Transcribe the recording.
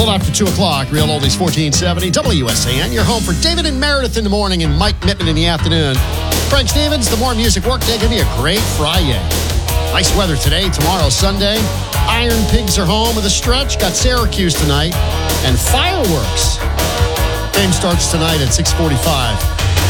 Little after 2 o'clock, Real Oldies 1470, WSAN. Your home for David and Meredith in the morning and Mike Mittman in the afternoon. Frank Stevens, the More Music Workday. Give you a great Friday. Nice weather today, tomorrow, Sunday. Iron Pigs are home with a stretch. Got Syracuse tonight. And fireworks. Game starts tonight at 6:45.